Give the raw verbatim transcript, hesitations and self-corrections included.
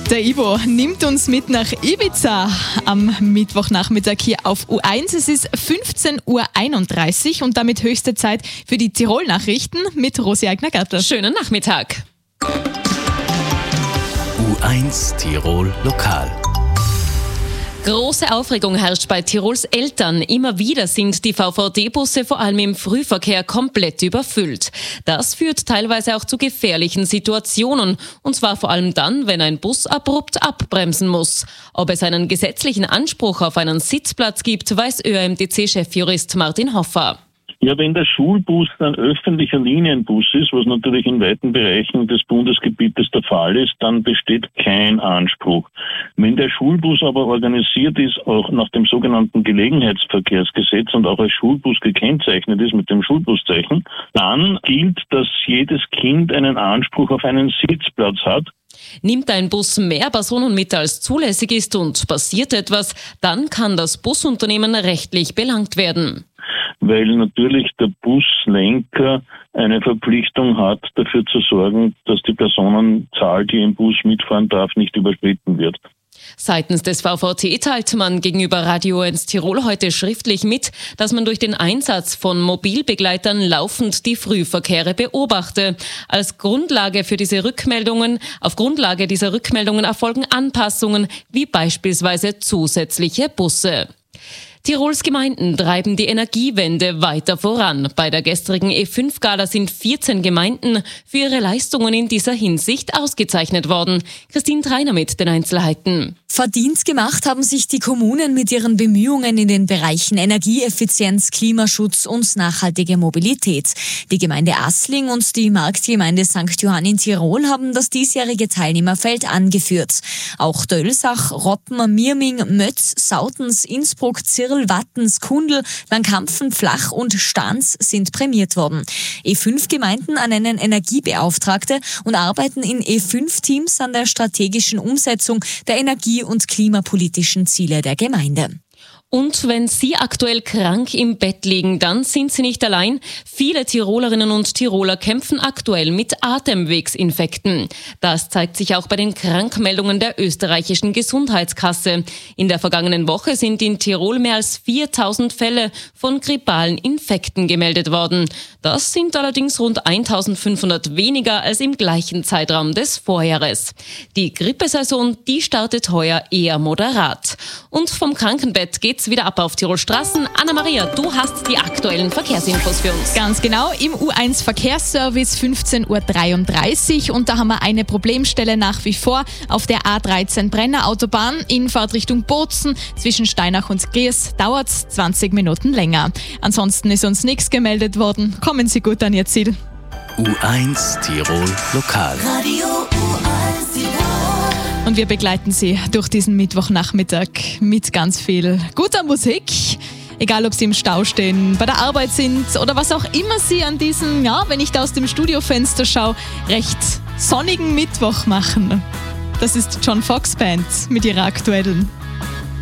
Der Ivo nimmt uns mit nach Ibiza am Mittwochnachmittag hier auf U eins. Es ist fünfzehn Uhr einunddreißig und damit höchste Zeit für die Tirol-Nachrichten mit Rosi Eigner-Gatter. Schönen Nachmittag. U eins Tirol Lokal. Große Aufregung herrscht bei Tirols Eltern. Immer wieder sind die V V D-Busse vor allem im Frühverkehr komplett überfüllt. Das führt teilweise auch zu gefährlichen Situationen. Und zwar vor allem dann, wenn ein Bus abrupt abbremsen muss. Ob es einen gesetzlichen Anspruch auf einen Sitzplatz gibt, weiß Ö A M D C-Chefjurist Martin Hoffer. Ja, wenn der Schulbus ein öffentlicher Linienbus ist, was natürlich in weiten Bereichen des Bundesgebietes der Fall ist, dann besteht kein Anspruch. Wenn der Schulbus aber organisiert ist, auch nach dem sogenannten Gelegenheitsverkehrsgesetz und auch als Schulbus gekennzeichnet ist mit dem Schulbuszeichen, dann gilt, dass jedes Kind einen Anspruch auf einen Sitzplatz hat. Nimmt ein Bus mehr Personen mit als zulässig ist und passiert etwas, dann kann das Busunternehmen rechtlich belangt werden. Weil natürlich der Buslenker eine Verpflichtung hat, dafür zu sorgen, dass die Personenzahl, die im Bus mitfahren darf, nicht überschritten wird. Seitens des V V T teilt man gegenüber Radio eins Tirol heute schriftlich mit, dass man durch den Einsatz von Mobilbegleitern laufend die Frühverkehre beobachte. Als Grundlage für diese Rückmeldungen, auf Grundlage dieser Rückmeldungen erfolgen Anpassungen, wie beispielsweise zusätzliche Busse. Tirols Gemeinden treiben die Energiewende weiter voran. Bei der gestrigen E fünf Gala sind vierzehn Gemeinden für ihre Leistungen in dieser Hinsicht ausgezeichnet worden. Christine Treiner mit den Einzelheiten. Verdient gemacht haben sich die Kommunen mit ihren Bemühungen in den Bereichen Energieeffizienz, Klimaschutz und nachhaltige Mobilität. Die Gemeinde Asling und die Marktgemeinde Sankt Johann in Tirol haben das diesjährige Teilnehmerfeld angeführt. Auch Dölsach, Roppen, Mirming, Mötz, Sautens, Innsbruck, Zirl, Wattens, Kundl, Langkampfen, Flach und Stans sind prämiert worden. E fünf Gemeinden ernennen Energiebeauftragte und arbeiten in E fünf Teams an der strategischen Umsetzung der Energie- und klimapolitischen Ziele der Gemeinde. Und wenn Sie aktuell krank im Bett liegen, dann sind Sie nicht allein. Viele Tirolerinnen und Tiroler kämpfen aktuell mit Atemwegsinfekten. Das zeigt sich auch bei den Krankmeldungen der österreichischen Gesundheitskasse. In der vergangenen Woche sind in Tirol mehr als viertausend Fälle von grippalen Infekten gemeldet worden. Das sind allerdings rund eintausendfünfhundert weniger als im gleichen Zeitraum des Vorjahres. Die Grippesaison, die startet heuer eher moderat. Und vom Krankenbett geht wieder ab auf Tirol Straßen. Anna-Maria, du hast die aktuellen Verkehrsinfos für uns. Ganz genau, im U eins Verkehrsservice fünfzehn Uhr dreiunddreißig und da haben wir eine Problemstelle nach wie vor auf der A dreizehn Brenner Autobahn in Fahrtrichtung Bozen zwischen Steinach und Gries dauert es zwanzig Minuten länger. Ansonsten ist uns nichts gemeldet worden. Kommen Sie gut an Ihr Ziel. U eins Tirol Lokal. Radio U eins Tirol. Und wir begleiten Sie durch diesen Mittwochnachmittag mit ganz viel guter Musik. Egal, ob Sie im Stau stehen, bei der Arbeit sind oder was auch immer Sie an diesem, ja, wenn ich da aus dem Studiofenster schaue, recht sonnigen Mittwoch machen. Das ist John Fox Band mit ihrer aktuellen